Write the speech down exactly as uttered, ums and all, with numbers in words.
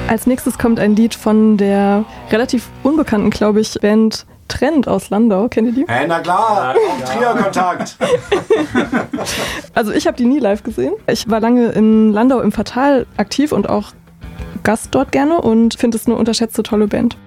Als nächstes kommt ein Lied von der relativ unbekannten, glaube ich, Band Trend aus Landau. Kennt ihr die? Hey, na klar, ja. Trio-Kontakt. Also ich habe die nie live gesehen. Ich war lange in Landau im Fatal aktiv und auch Gast dort gerne und finde es eine unterschätzte tolle Band.